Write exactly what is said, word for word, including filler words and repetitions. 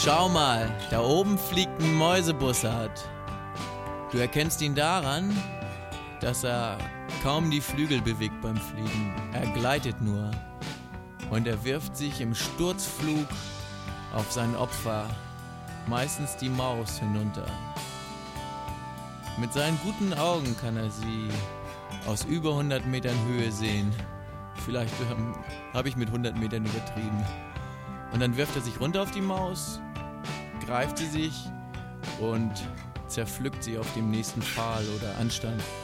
Schau mal, da oben fliegt ein Mäusebussard. Du erkennst ihn daran, dass er kaum die Flügel bewegt beim Fliegen. Er gleitet nur. Und er wirft sich im Sturzflug auf sein Opfer, meistens die Maus, hinunter. Mit seinen guten Augen kann er sie aus über hundert Metern Höhe sehen. Vielleicht ähm, habe ich mit hundert Metern übertrieben. Und dann wirft er sich runter auf die Maus, greift sie sich und zerpflückt sie auf dem nächsten Pfahl oder Anstand.